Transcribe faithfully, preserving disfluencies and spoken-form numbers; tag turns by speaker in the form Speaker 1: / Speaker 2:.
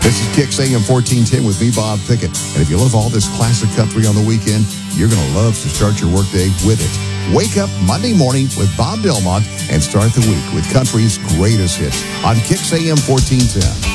Speaker 1: This is Kicks A M fourteen ten with me, Bob Pickett. And if you love all this classic country on the weekend, you're going to love to start your workday with it. Wake up Monday morning with Bob Delmont and start the week with country's greatest hits on Kicks A M fourteen ten.